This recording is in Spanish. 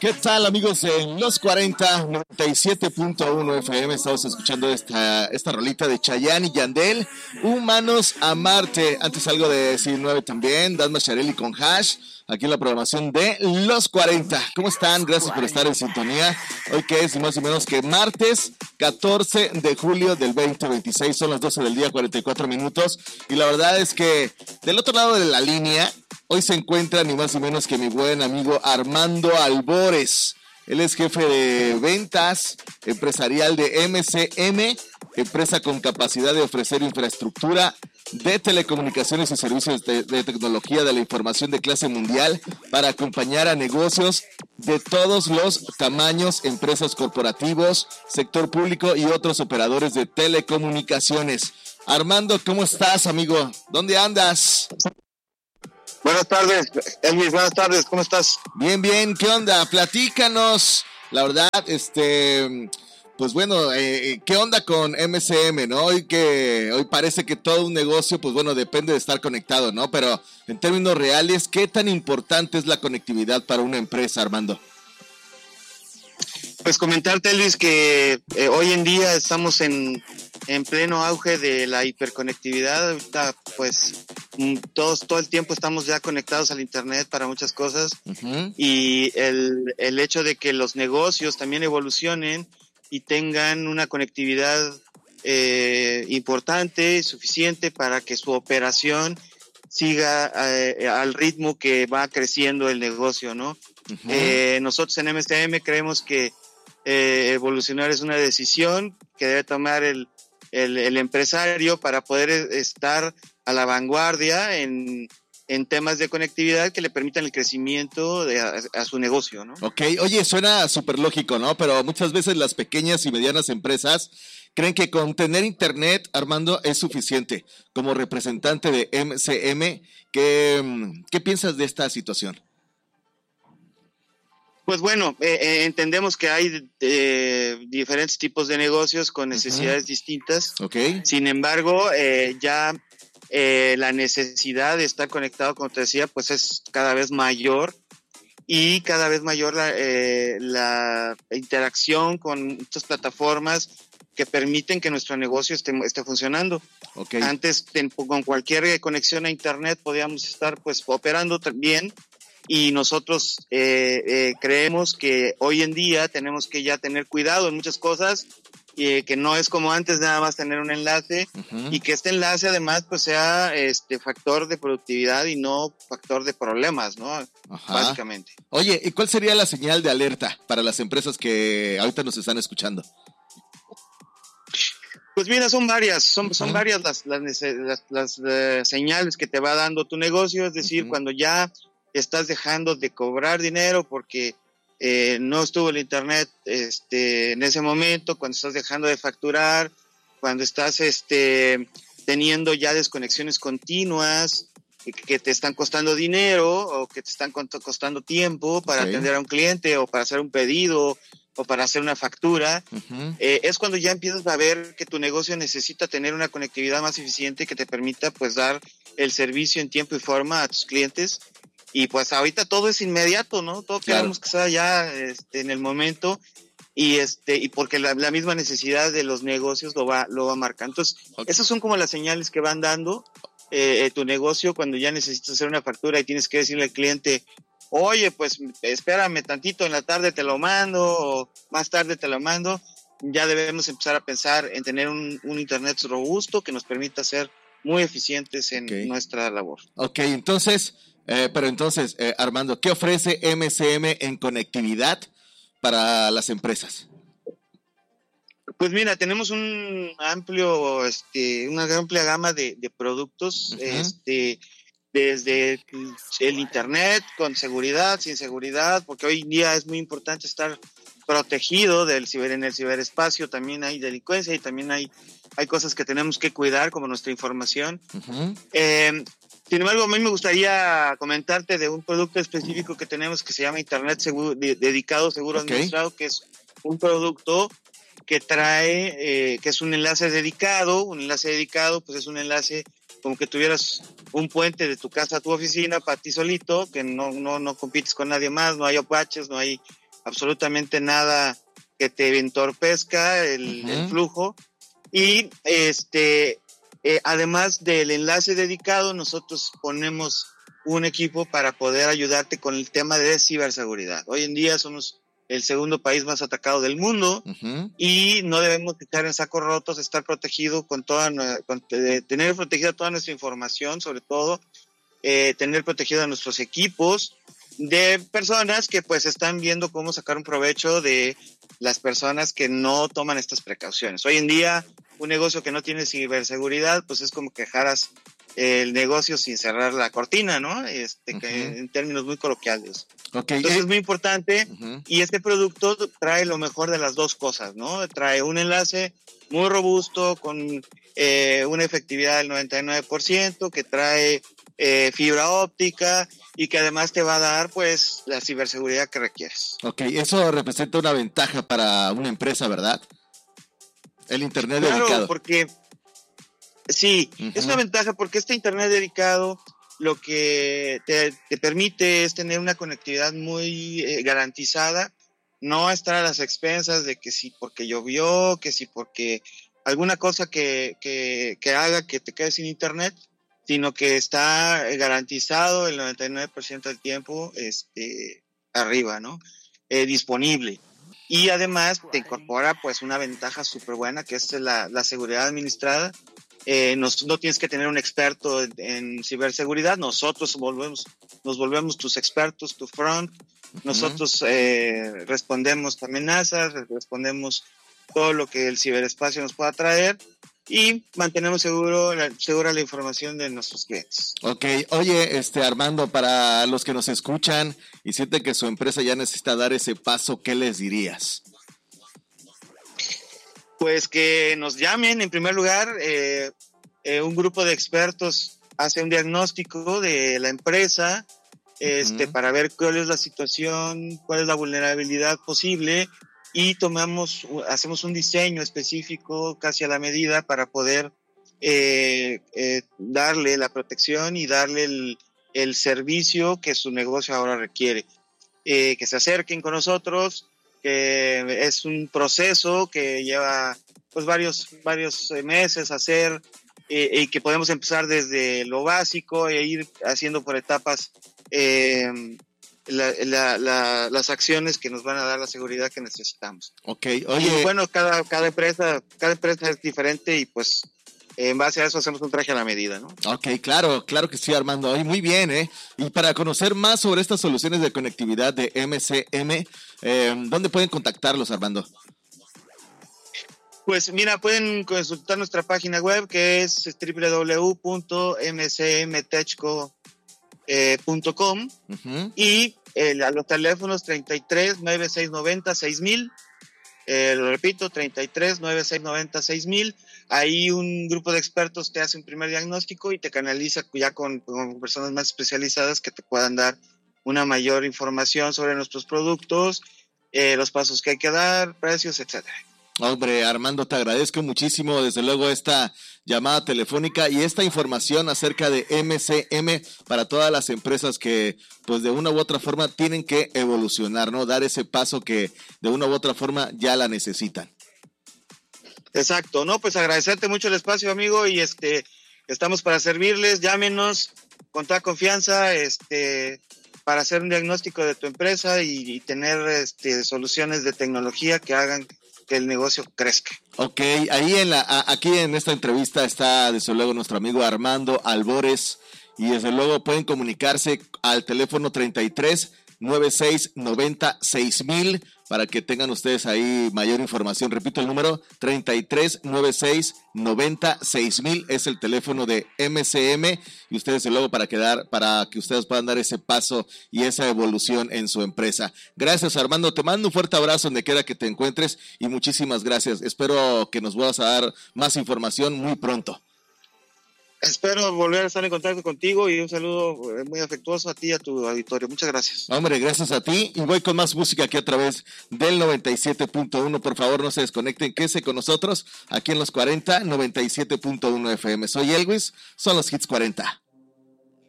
¿Qué tal, amigos? En los 40, 97.1 FM estamos escuchando esta rolita de Chayanne y Yandel, Humanos a Marte. Antes algo de 19 también, Dan Macharelli con Hash, aquí en la programación de los 40. ¿Cómo están? Gracias por estar en sintonía. Hoy que es más o menos que martes 14 de julio del 2026, son las 12 del día, 44 minutos. Y la verdad es que del otro lado de la línea hoy se encuentra ni más ni menos que mi buen amigo Armando Albores. Él es jefe de ventas empresarial de MCM, empresa con capacidad de ofrecer infraestructura de telecomunicaciones y servicios de tecnología de la información de clase mundial para acompañar a negocios de todos los tamaños, empresas corporativos, sector público y otros operadores de telecomunicaciones. Armando, ¿cómo estás, amigo? ¿Dónde andas? Buenas tardes, Elvis, buenas tardes, ¿cómo estás? Bien, bien, ¿qué onda? Platícanos, la verdad, pues bueno, ¿qué onda con MCM, no? Hoy parece que todo un negocio, pues bueno, depende de estar conectado, ¿no? Pero en términos reales, ¿qué tan importante es la conectividad para una empresa, Armando? Pues comentarte, Elvis, que hoy en día estamos en pleno auge de la hiperconectividad. Ahorita, pues, todo el tiempo estamos ya conectados al internet para muchas cosas. Uh-huh. Y el hecho de que los negocios también evolucionen y tengan una conectividad importante, suficiente para que su operación siga al ritmo que va creciendo el negocio, ¿no? Uh-huh. Nosotros en MCM creemos que evolucionar es una decisión que debe tomar el empresario para poder estar a la vanguardia en temas de conectividad que le permitan el crecimiento a su negocio, ¿no? Ok, oye, suena súper lógico, ¿no? Pero muchas veces las pequeñas y medianas empresas creen que con tener internet, Armando, es suficiente. Como representante de MCM, ¿qué piensas de esta situación? Pues bueno, entendemos que hay diferentes tipos de negocios con necesidades uh-huh. distintas. Okay. Sin embargo, la necesidad de estar conectado, como te decía, pues es cada vez mayor y cada vez mayor la interacción con estas plataformas que permiten que nuestro negocio esté funcionando. Okay. Antes, con cualquier conexión a internet podíamos estar pues operando bien. Y nosotros creemos que hoy en día tenemos que ya tener cuidado en muchas cosas, que no es como antes nada más tener un enlace uh-huh. y que este enlace además pues sea factor de productividad y no factor de problemas, ¿no? Ajá. Básicamente. Oye, ¿y cuál sería la señal de alerta para las empresas que ahorita nos están escuchando? Pues mira, son varias las señales que te va dando tu negocio, es decir, uh-huh. cuando ya estás dejando de cobrar dinero porque no estuvo el internet en ese momento, cuando estás dejando de facturar, cuando estás teniendo ya desconexiones continuas que te están costando dinero o que te están costando tiempo para okay. atender a un cliente o para hacer un pedido o para hacer una factura, uh-huh. Es cuando ya empiezas a ver que tu negocio necesita tener una conectividad más eficiente que te permita pues dar el servicio en tiempo y forma a tus clientes. Y pues ahorita todo es inmediato, ¿no? Todo claro. Queremos que sea ya en el momento y porque la misma necesidad de los negocios lo va marcando. Entonces, okay. esas son como las señales que van dando tu negocio cuando ya necesitas hacer una factura y tienes que decirle al cliente, oye, pues espérame tantito, en la tarde te lo mando o más tarde te lo mando. Ya debemos empezar a pensar en tener un internet robusto que nos permita ser muy eficientes en okay. nuestra labor. Ok, entonces... Armando, ¿qué ofrece MCM en conectividad para las empresas? Pues mira, tenemos una amplia gama de productos, uh-huh. Desde el internet, con seguridad, sin seguridad, porque hoy en día es muy importante estar protegido en el ciberespacio. También hay delincuencia y también hay cosas que tenemos que cuidar, como nuestra información. Uh-huh. Sin embargo, a mí me gustaría comentarte de un producto específico que tenemos que se llama Internet dedicado, seguro okay. administrado, que es un producto que trae, que es un enlace dedicado. Un enlace dedicado, pues es un enlace como que tuvieras un puente de tu casa a tu oficina para ti solito, que no compites con nadie más, no hay apaches, no hay absolutamente nada que te entorpezca el flujo. Y además del enlace dedicado, nosotros ponemos un equipo para poder ayudarte con el tema de ciberseguridad. Hoy en día somos el segundo país más atacado del mundo y no debemos echar en sacos rotos, estar protegido tener protegida toda nuestra información, sobre todo tener protegido a nuestros equipos de personas que pues están viendo cómo sacar un provecho de las personas que no toman estas precauciones. Hoy en día un negocio que no tiene ciberseguridad pues es como que dejaras el negocio sin cerrar la cortina, ¿no? Que en términos muy coloquiales. Okay. Entonces es muy importante y este producto trae lo mejor de las dos cosas, ¿no? Trae un enlace muy robusto con una efectividad del 99%, que trae fibra óptica y que además te va a dar pues la ciberseguridad que requieres. Ok, eso representa una ventaja para una empresa, ¿verdad? El internet dedicado. Claro, porque sí, es una ventaja porque este internet dedicado lo que te permite es tener una conectividad muy garantizada, no estar a las expensas de que si porque llovió, que si porque alguna cosa que haga que te quedes sin internet, sino que está garantizado el 99% del tiempo arriba, ¿no? Disponible. Y además te incorpora pues una ventaja súper buena que es la seguridad administrada. No tienes que tener un experto en ciberseguridad, nosotros nos volvemos tus expertos, tu front, nosotros respondemos amenazas, respondemos todo lo que el ciberespacio nos pueda traer y mantenemos segura la información de nuestros clientes. Ok, oye, Armando, para los que nos escuchan y sienten que su empresa ya necesita dar ese paso, ¿qué les dirías? Pues que nos llamen, en primer lugar, un grupo de expertos hace un diagnóstico de la empresa, para ver cuál es la situación, cuál es la vulnerabilidad posible y hacemos un diseño específico casi a la medida para poder darle la protección y darle el servicio que su negocio ahora requiere. Que se acerquen con nosotros, que es un proceso que lleva pues varios meses hacer y que podemos empezar desde lo básico e ir haciendo por etapas las acciones que nos van a dar la seguridad que necesitamos. Okay, oye. Y bueno, cada empresa es diferente y pues en base a eso hacemos un traje a la medida, ¿no? Ok, claro que sí, Armando. Oye, muy bien, ¿eh? Y para conocer más sobre estas soluciones de conectividad de MCM, ¿dónde pueden contactarlos, Armando? Pues mira, pueden consultar nuestra página web que es www.mcmtechco.com y a los teléfonos 33 9690 6000, lo repito, 33 9690 6000. Ahí un grupo de expertos te hace un primer diagnóstico y te canaliza ya con personas más especializadas que te puedan dar una mayor información sobre nuestros productos, los pasos que hay que dar, precios, etcétera. Hombre, Armando, te agradezco muchísimo, desde luego, esta llamada telefónica y esta información acerca de MCM para todas las empresas que, pues, de una u otra forma tienen que evolucionar, ¿no? Dar ese paso que de una u otra forma ya la necesitan. Exacto, no, pues agradecerte mucho el espacio, amigo, y estamos para servirles, llámenos con toda confianza, para hacer un diagnóstico de tu empresa y tener soluciones de tecnología que hagan que el negocio crezca. Ok, ahí aquí en esta entrevista está desde luego nuestro amigo Armando Albores y desde luego pueden comunicarse al teléfono 33 96 90 6000 para que tengan ustedes ahí mayor información. Repito el número, 33 96 90 6000 es el teléfono de MCM y ustedes desde luego para que ustedes puedan dar ese paso y esa evolución en su empresa. Gracias, Armando, te mando un fuerte abrazo donde quiera que te encuentres y muchísimas gracias. Espero que nos vuelvas a dar más información muy pronto. Espero volver a estar en contacto contigo y un saludo muy afectuoso a ti y a tu auditorio. Muchas gracias. Hombre, gracias a ti y voy con más música aquí a través del 97.1. Por favor, no se desconecten, quédense con nosotros aquí en los 40, 97.1 FM. Soy Elvis, son los Hits 40.